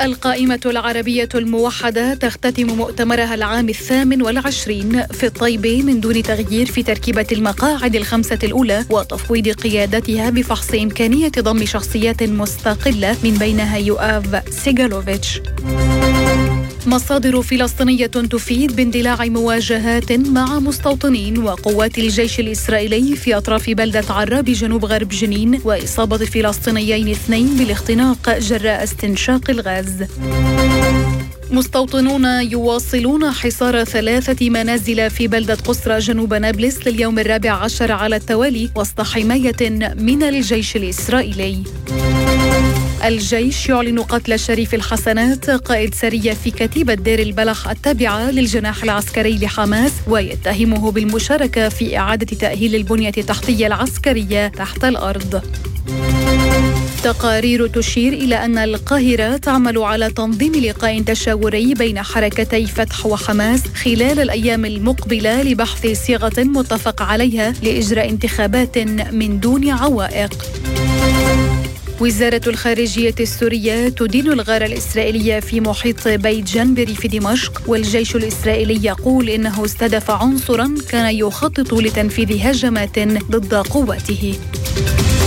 القائمة العربية الموحدة تختتم مؤتمرها العام 28 في الطيبة من دون تغيير في تركيبة المقاعد الخمسة الأولى وتفويض قيادتها بفحص إمكانية ضم شخصيات مستقلة من بينها يؤاف سيغالوفيتش. مصادر فلسطينية تفيد باندلاع مواجهات مع مستوطنين وقوات الجيش الإسرائيلي في أطراف بلدة عراب جنوب غرب جنين وإصابة فلسطينيين 2 بالاختناق جراء استنشاق الغاز. مستوطنون يواصلون حصار 3 منازل في بلدة قسرى جنوب نابلس لليوم 14 على التوالي وسط حماية من الجيش الإسرائيلي. الجيش يعلن قتل شريف الحسنات قائد سرية في كتيبة دير البلح التابعة للجناح العسكري لحماس ويتهمه بالمشاركة في إعادة تأهيل البنية التحتية العسكرية تحت الأرض. تقارير تشير إلى أن القاهرة تعمل على تنظيم لقاء تشاوري بين حركتي فتح وحماس خلال الأيام المقبلة لبحث صيغة متفق عليها لإجراء انتخابات من دون عوائق. وزارة الخارجية السورية تدين الغارة الإسرائيلية في محيط بيت جنبري في دمشق والجيش الإسرائيلي يقول إنه استهدف عنصرا كان يخطط لتنفيذ هجمات ضد قواته.